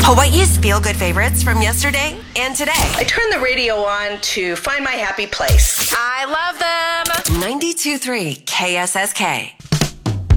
Hawaii's feel-good favorites from yesterday and today. I turn the radio on to find my happy place. I love them. 92.3 KSSK.